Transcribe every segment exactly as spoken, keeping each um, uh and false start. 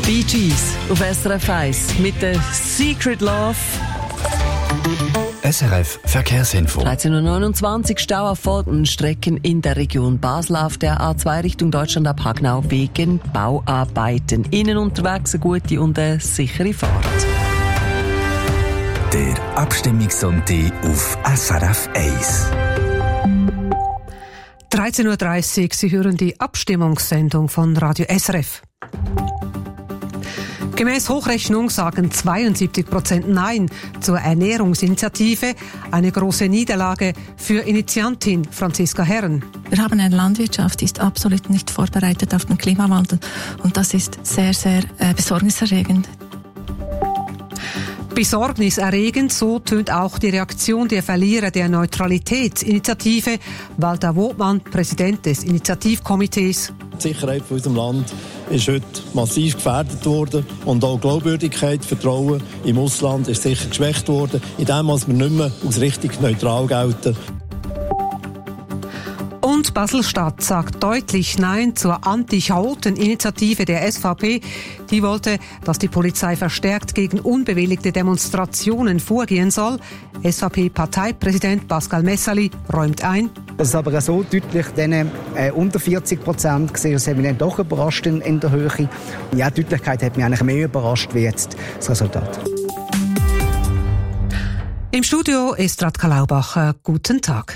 Bee Gees auf S R F eins mit der Secret Love. S R F Verkehrsinfo. dreizehn Uhr neunundzwanzig Stau auf folgenden Strecken in der Region Basel auf der A zwei Richtung Deutschland ab Hagnau wegen Bauarbeiten. Innen unterwegs eine gute und eine sichere Fahrt. Der Abstimmungssonntag auf S R F eins. dreizehn Uhr dreißig, Sie hören die Abstimmungssendung von Radio S R F. Gemäß Hochrechnung sagen zweiundsiebzig Prozent Nein zur Ernährungsinitiative. Eine große Niederlage für Initiantin Franziska Herren. Wir haben eine Landwirtschaft, die ist absolut nicht vorbereitet auf den Klimawandel. Und das ist sehr, sehr äh, besorgniserregend. Besorgniserregend, so tönt auch die Reaktion der Verlierer der Neutralitätsinitiative. Walter Wobmann, Präsident des Initiativkomitees. Die Sicherheit von unserem Land ist heute massiv gefährdet worden und auch Glaubwürdigkeit, Vertrauen im Ausland ist sicher geschwächt worden, indem wir nicht mehr als richtig neutral gelten. Und Basel-Stadt sagt deutlich Nein zur Anti-Chaoten-Initiative der S V P. Die wollte, dass die Polizei verstärkt gegen unbewilligte Demonstrationen vorgehen soll. S V P-Parteipräsident Pascal Messerli räumt ein. Das ist aber so deutlich, denn äh, unter vierzig Prozent gesehen, das hat mich dann doch überrascht in, in der Höhe. Ja, die Deutlichkeit hat mich eigentlich mehr überrascht wie jetzt das Resultat. Im Studio ist Radka Laubacher. Guten Tag.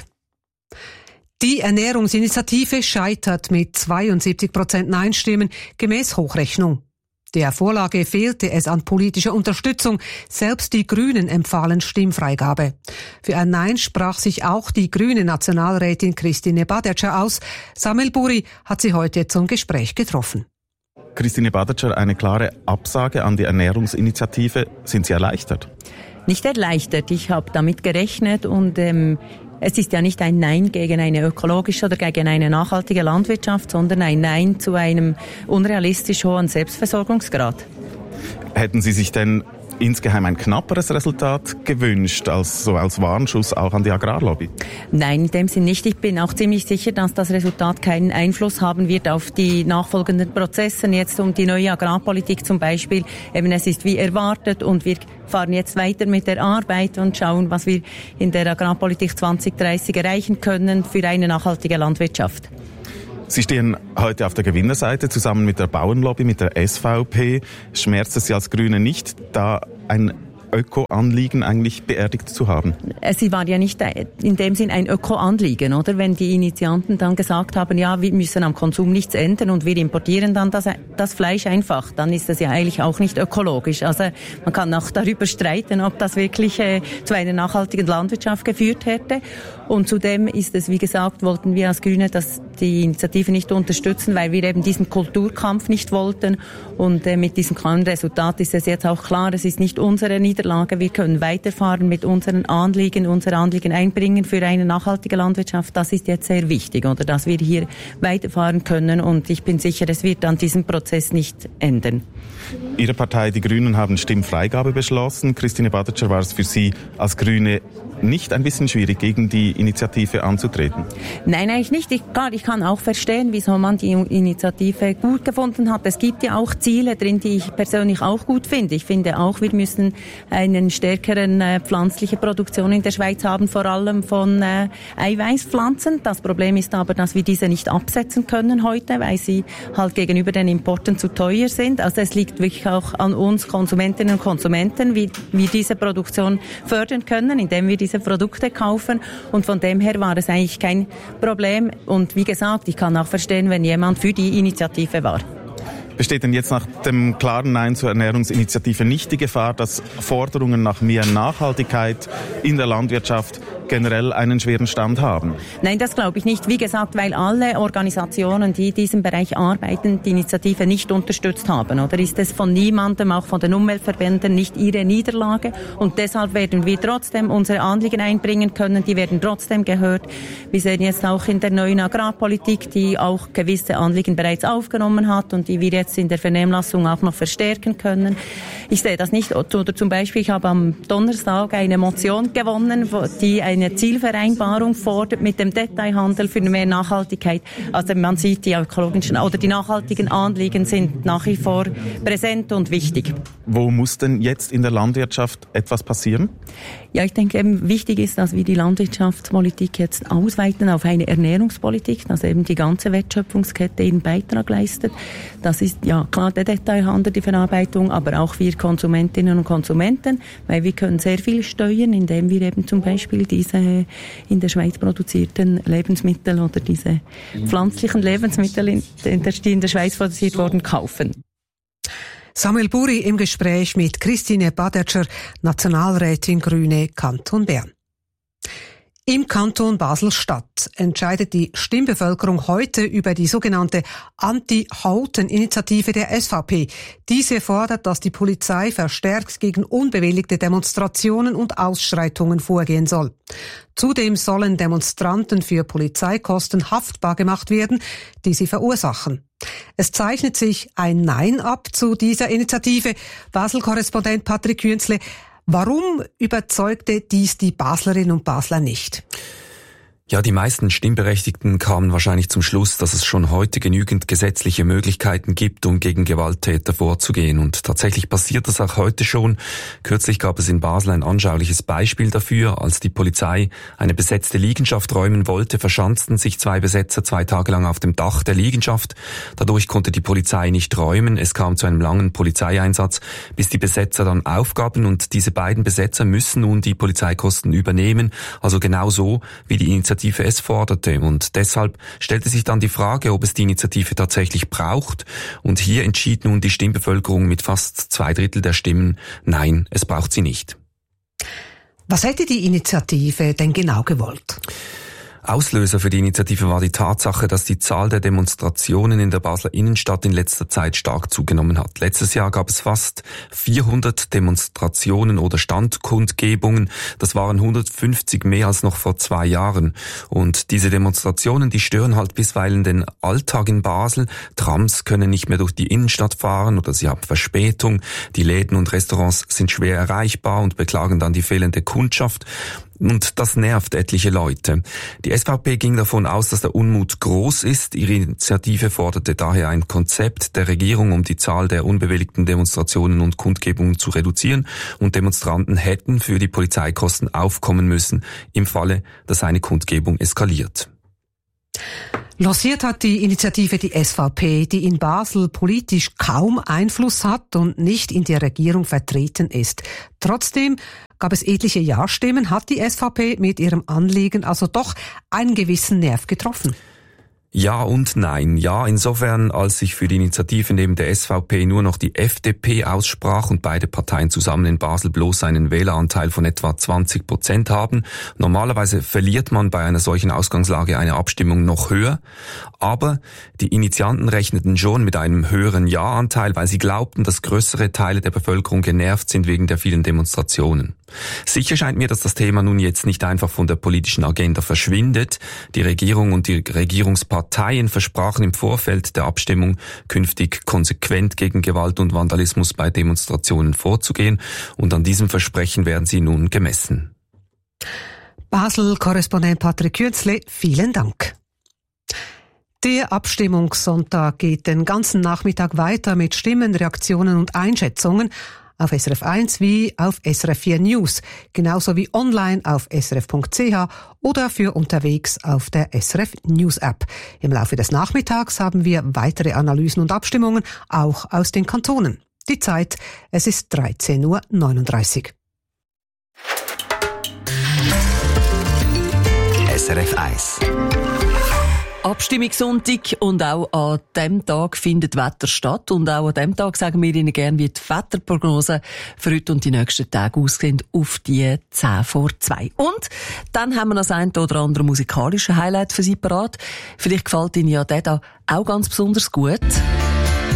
Die Ernährungsinitiative scheitert mit zweiundsiebzig Prozent Nein-Stimmen gemäß Hochrechnung. Der Vorlage fehlte es an politischer Unterstützung. Selbst die Grünen empfahlen Stimmfreigabe. Für ein Nein sprach sich auch die grüne Nationalrätin Christine Badatscher aus. Samuel Buri hat sie heute zum Gespräch getroffen. Christine Badatscher, eine klare Absage an die Ernährungsinitiative. Sind Sie erleichtert? Nicht erleichtert. Ich habe damit gerechnet und ähm, es ist ja nicht ein Nein gegen eine ökologische oder gegen eine nachhaltige Landwirtschaft, sondern ein Nein zu einem unrealistisch hohen Selbstversorgungsgrad. Hätten Sie sich denn insgeheim ein knapperes Resultat gewünscht, als so als Warnschuss auch an die Agrarlobby? Nein, in dem Sinn nicht. Ich bin auch ziemlich sicher, dass das Resultat keinen Einfluss haben wird auf die nachfolgenden Prozesse. Jetzt um die neue Agrarpolitik zum Beispiel. Eben, es ist wie erwartet und wir fahren jetzt weiter mit der Arbeit und schauen, was wir in der Agrarpolitik zwanzig dreißig erreichen können für eine nachhaltige Landwirtschaft. Sie stehen heute auf der Gewinnerseite zusammen mit der Bauernlobby, mit der S V P. Schmerzt es Sie als Grüne nicht, da ein Öko-Anliegen eigentlich beerdigt zu haben? Sie war ja nicht in dem Sinn ein Öko-Anliegen, oder? Wenn die Initianten dann gesagt haben, ja, wir müssen am Konsum nichts ändern und wir importieren dann das, das Fleisch einfach, dann ist das ja eigentlich auch nicht ökologisch. Also man kann auch darüber streiten, ob das wirklich äh, zu einer nachhaltigen Landwirtschaft geführt hätte. Und zudem ist es, wie gesagt, wollten wir als Grüne das, die Initiative nicht unterstützen, weil wir eben diesen Kulturkampf nicht wollten. Und äh, mit diesem klaren Resultat ist es jetzt auch klar, es ist nicht unsere Niederlage. Wir können weiterfahren mit unseren Anliegen, unsere Anliegen einbringen für eine nachhaltige Landwirtschaft. Das ist jetzt sehr wichtig, oder, dass wir hier weiterfahren können. Und ich bin sicher, es wird an diesem Prozess nicht ändern. Ihre Partei, die Grünen, haben Stimmfreigabe beschlossen. Christine Badatscher, war es für Sie als Grüne nicht ein bisschen schwierig, gegen die Initiative anzutreten? Nein, eigentlich nicht. Ich kann, ich kann auch verstehen, wieso man die Initiative gut gefunden hat. Es gibt ja auch Ziele drin, die ich persönlich auch gut finde. Ich finde auch, wir müssen einen stärkeren äh, pflanzliche Produktion in der Schweiz haben, vor allem von äh, Eiweißpflanzen. Das Problem ist aber, dass wir diese nicht absetzen können heute, weil sie halt gegenüber den Importen zu teuer sind. Also es liegt wirklich auch an uns Konsumentinnen und Konsumenten, wie wir diese Produktion fördern können, indem wir diese Produkte kaufen. Und von dem her war es eigentlich kein Problem. Und wie gesagt, ich kann auch verstehen, wenn jemand für die Initiative war. Besteht denn jetzt nach dem klaren Nein zur Ernährungsinitiative nicht die Gefahr, dass Forderungen nach mehr Nachhaltigkeit in der Landwirtschaft generell einen schweren Stand haben? Nein, das glaube ich nicht. Wie gesagt, weil alle Organisationen, die in diesem Bereich arbeiten, die Initiative nicht unterstützt haben. Oder ist es von niemandem, auch von den Umweltverbänden, nicht ihre Niederlage? Und deshalb werden wir trotzdem unsere Anliegen einbringen können. Die werden trotzdem gehört. Wir sehen jetzt auch in der neuen Agrarpolitik, die auch gewisse Anliegen bereits aufgenommen hat und die wir jetzt in der Vernehmlassung auch noch verstärken können. Ich sehe das nicht. Oder zum Beispiel, ich habe am Donnerstag eine Motion gewonnen, die ein eine Zielvereinbarung fordert mit dem Detailhandel für mehr Nachhaltigkeit. Also man sieht, die ökologischen oder die nachhaltigen Anliegen sind nach wie vor präsent und wichtig. Wo muss denn jetzt in der Landwirtschaft etwas passieren? Ja, ich denke, eben wichtig ist, dass wir die Landwirtschaftspolitik jetzt ausweiten auf eine Ernährungspolitik, dass eben die ganze Wertschöpfungskette ihren Beitrag leistet. Das ist ja klar der Detailhandel, die Verarbeitung, aber auch wir Konsumentinnen und Konsumenten, weil wir können sehr viel steuern, indem wir eben zum Beispiel diese in der Schweiz produzierten Lebensmittel oder diese pflanzlichen Lebensmittel, die in der Schweiz produziert wurden, kaufen. Samuel Buri im Gespräch mit Christine Badetscher, Nationalrätin Grüne Kanton Bern. Im Kanton Basel-Stadt entscheidet die Stimmbevölkerung heute über die sogenannte Anti-Halten-Initiative der S V P. Diese fordert, dass die Polizei verstärkt gegen unbewilligte Demonstrationen und Ausschreitungen vorgehen soll. Zudem sollen Demonstranten für Polizeikosten haftbar gemacht werden, die sie verursachen. Es zeichnet sich ein Nein ab zu dieser Initiative. Basel-Korrespondent Patrick Künzle, warum überzeugte dies die Baslerinnen und Basler nicht? Ja, die meisten Stimmberechtigten kamen wahrscheinlich zum Schluss, dass es schon heute genügend gesetzliche Möglichkeiten gibt, um gegen Gewalttäter vorzugehen. Und tatsächlich passiert das auch heute schon. Kürzlich gab es in Basel ein anschauliches Beispiel dafür. Als die Polizei eine besetzte Liegenschaft räumen wollte, verschanzten sich zwei Besetzer zwei Tage lang auf dem Dach der Liegenschaft. Dadurch konnte die Polizei nicht räumen. Es kam zu einem langen Polizeieinsatz, bis die Besetzer dann aufgaben. Und diese beiden Besetzer müssen nun die Polizeikosten übernehmen. Also genau so, wie die Initiative es forderte. Und deshalb stellte sich dann die Frage, ob es die Initiative tatsächlich braucht. Und hier entschied nun die Stimmbevölkerung mit fast zwei Drittel der Stimmen, nein, es braucht sie nicht. Was hätte die Initiative denn genau gewollt? Auslöser für die Initiative war die Tatsache, dass die Zahl der Demonstrationen in der Basler Innenstadt in letzter Zeit stark zugenommen hat. Letztes Jahr gab es fast vierhundert Demonstrationen oder Standkundgebungen. Das waren hundertfünfzig mehr als noch vor zwei Jahren. Und diese Demonstrationen, die stören halt bisweilen den Alltag in Basel. Trams können nicht mehr durch die Innenstadt fahren oder sie haben Verspätung. Die Läden und Restaurants sind schwer erreichbar und beklagen dann die fehlende Kundschaft. Und das nervt etliche Leute. Die S V P ging davon aus, dass der Unmut groß ist. Ihre Initiative forderte daher ein Konzept der Regierung, um die Zahl der unbewilligten Demonstrationen und Kundgebungen zu reduzieren. Und Demonstranten hätten für die Polizeikosten aufkommen müssen, im Falle, dass eine Kundgebung eskaliert. Lanciert hat die Initiative die S V P, die in Basel politisch kaum Einfluss hat und nicht in der Regierung vertreten ist. Trotzdem gab es etliche Ja-Stimmen, hat die S V P mit ihrem Anliegen also doch einen gewissen Nerv getroffen. Ja und nein. Ja, insofern, als sich für die Initiative neben der S V P nur noch die F D P aussprach und beide Parteien zusammen in Basel bloß einen Wähleranteil von etwa zwanzig Prozent haben. Normalerweise verliert man bei einer solchen Ausgangslage eine Abstimmung noch höher. Aber die Initianten rechneten schon mit einem höheren Ja-Anteil, weil sie glaubten, dass größere Teile der Bevölkerung genervt sind wegen der vielen Demonstrationen. Sicher scheint mir, dass das Thema nun jetzt nicht einfach von der politischen Agenda verschwindet. Die Regierung und die Regierungsparteien versprachen im Vorfeld der Abstimmung, künftig konsequent gegen Gewalt und Vandalismus bei Demonstrationen vorzugehen. Und an diesem Versprechen werden sie nun gemessen. Basel-Korrespondent Patrick Künzle, vielen Dank. Der Abstimmungssonntag geht den ganzen Nachmittag weiter mit Stimmen, Reaktionen und Einschätzungen auf S R F eins wie auf S R F vier News, genauso wie online auf S R F Punkt C H oder für unterwegs auf der S R F News App. Im Laufe des Nachmittags haben wir weitere Analysen und Abstimmungen, auch aus den Kantonen. Die Zeit, es ist dreizehn Uhr neununddreißig. S R F eins. Abstimmungssonntag und auch an diesem Tag findet Wetter statt und auch an diesem Tag sagen wir Ihnen gerne, wie die Wetterprognose für heute und die nächsten Tage aussehen auf die zehn vor zwei. Und dann haben wir noch das ein oder andere musikalische Highlight für Sie parat. Vielleicht gefällt Ihnen ja der da auch ganz besonders gut.